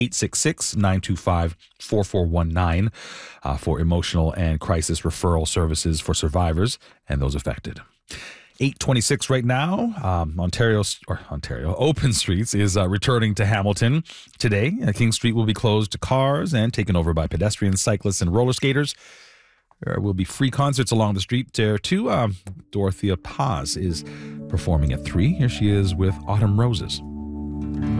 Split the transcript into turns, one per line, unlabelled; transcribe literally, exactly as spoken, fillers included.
eight six six, nine two five, four four one nine uh, for emotional and crisis referral services for survivors and those affected. eight twenty-six right now. Um, Ontario, or Ontario, Open Streets is uh, returning to Hamilton today. Uh, King Street will be closed to cars and taken over by pedestrians, cyclists, and roller skaters. There will be free concerts along the street there too. Um, Dorothea Paz is performing at three. Here she is with Autumn Roses.